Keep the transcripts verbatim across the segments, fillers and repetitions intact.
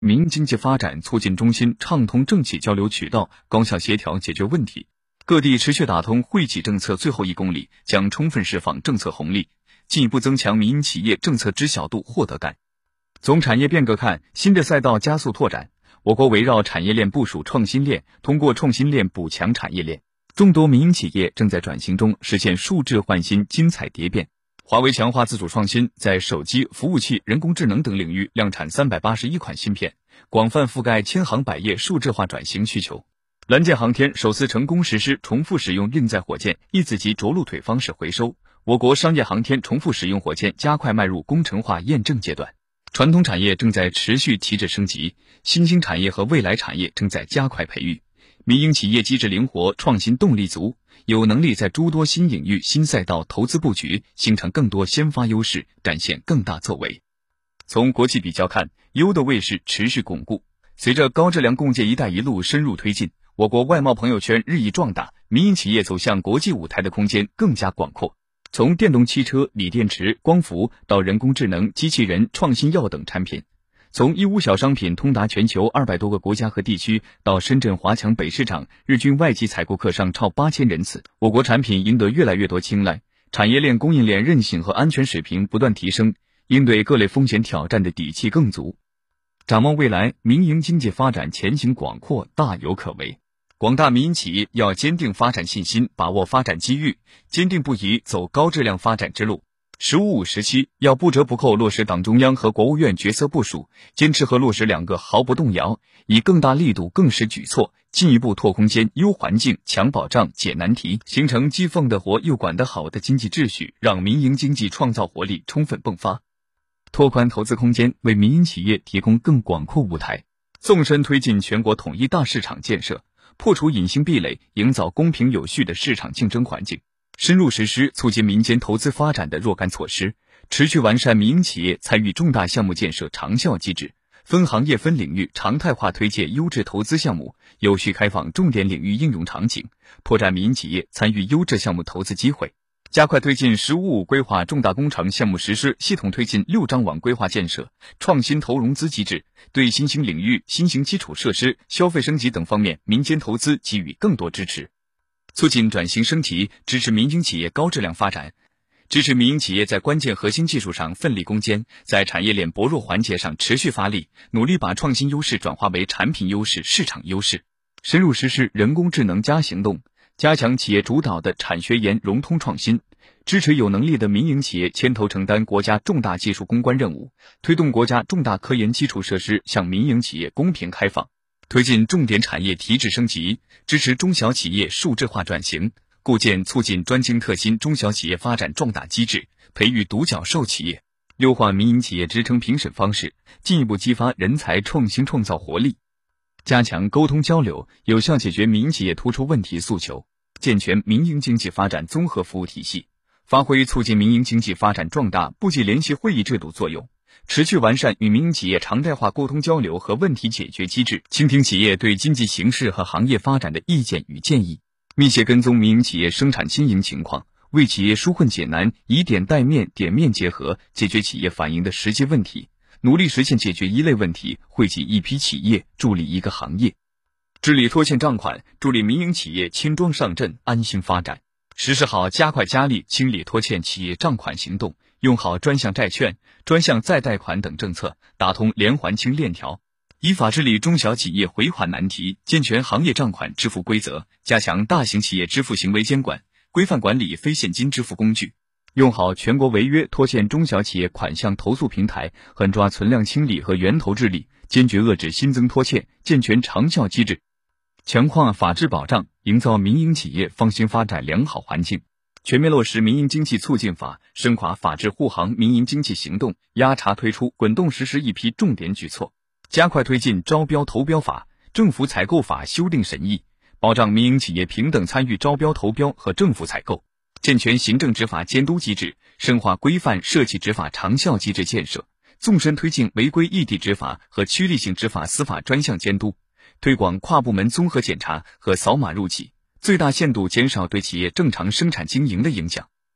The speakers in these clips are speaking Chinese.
民营经济发展促进中心畅通政企交流渠道，高效协调解决问题。各地持续打通惠企政策最后一公里，将充分释放政策红利，进一步增强民营企业政策知晓度、获得感。从产业变革看，新的赛道加速拓展。我国围绕产业链部署创新链，通过创新链补强产业链。众多民营企业正在转型中实现数质换新、精彩蝶变。华为强化自主创新，在手机、服务器、人工智能等领域量产三百八十一款芯片，广泛覆盖千行百业数质化转型需求。蓝箭航天首次成功实施重复使用运载火箭一子级着陆腿方式回收，我国商业航天重复使用火箭加快迈入工程化验证阶段。传统产业正在持续提质升级，新兴产业和未来产业正在加快培育。民营企业机制灵活，创新动力足，有能力在诸多新领域、新赛道投资布局，形成更多先发优势，展现更大作为。从国际比较看，优的位势持续巩固。随着高质量共建“一带一路”深入推进，我国外贸朋友圈日益壮大，民营企业走向国际舞台的空间更加广阔。从电动汽车、锂电池、光伏到人工智能、机器人、创新药等产品，从义乌小商品通达全球二百多个国家和地区，到深圳华强北市场日均外籍采购客上超八千人次，我国产品赢得越来越多青睐，产业链供应链韧性和安全水平不断提升，应对各类风险挑战的底气更足。展望未来，民营经济发展前景广阔，大有可为。广大民营企业要坚定发展信心，把握发展机遇，坚定不移走高质量发展之路。十五五时期要不折不扣落实党中央和国务院决策部署，坚持和落实两个毫不动摇，以更大力度、更实举措，进一步拓空间、优环境、强保障、解难题，形成既放得活又管得好的经济秩序，让民营经济创造活力充分迸发。拓宽投资空间，为民营企业提供更广阔舞台，纵深推进全国统一大市场建设，破除隐形壁垒，营造公平有序的市场竞争环境，深入实施促进民间投资发展的若干措施，持续完善民营企业参与重大项目建设长效机制，分行业分领域常态化推荐优质投资项目，有序开放重点领域应用场景，拓展民营企业参与优质项目投资机会。加快推进“十五五”规划重大工程项目实施，系统推进六张网规划建设，创新投融资机制，对新兴领域、新型基础设施、消费升级等方面民间投资给予更多支持，促进转型升级，支持民营企业高质量发展，支持民营企业在关键核心技术上奋力攻坚，在产业链薄弱环节上持续发力，努力把创新优势转化为产品优势、市场优势，深入实施人工智能加行动，加强企业主导的产学研融通创新，支持有能力的民营企业牵头承担国家重大技术攻关任务，推动国家重大科研基础设施向民营企业公平开放，推进重点产业提质升级，支持中小企业数质化转型，构建促进专精特新中小企业发展壮大机制，培育独角兽企业，优化民营企业职称评审方式，进一步激发人才创新创造活力，加强沟通交流，有效解决民营企业突出问题诉求，健全民营经济发展综合服务体系，发挥促进民营经济发展壮大部际联席会议制度作用，持续完善与民营企业常态化沟通交流和问题解决机制，倾听企业对经济形势和行业发展的意见与建议，密切跟踪民营企业生产经营情况，为企业纾困解难，以点带面、点面结合，解决企业反映的实际问题，努力实现解决一类问题，惠及一批企业，助力一个行业。治理拖欠账款，助力民营企业轻装上阵，安心发展。实施好加快加力清理拖欠企业账款行动，用好专项债券、专项再贷款等政策，打通连环清链条，依法治理中小企业回款难题，健全行业账款支付规则，加强大型企业支付行为监管，规范管理非现金支付工具，用好全国违约拖欠中小企业款项投诉平台，狠抓存量清理和源头治理，坚决遏制新增拖欠，健全长效机制，强化法治保障，营造民营企业放心发展良好环境，全面落实民营经济促进法，深化法治护航民营经济行动，压查推出滚动实施一批重点举措，加快推进招标投标法、政府采购法修订审议，保障民营企业平等参与招标投标和政府采购，健全行政执法监督机制，深化规范社企执法长效机制建设，纵深推进违规异地执法和区域性执法司法专项监督，推广跨部门综合检查和扫码入企，最大限度减少对企业正常生产经营的影响，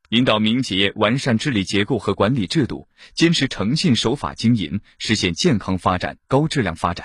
引导民营企业完善治理结构和管理制度，坚持诚信守法经营，实现健康发展、高质量发展。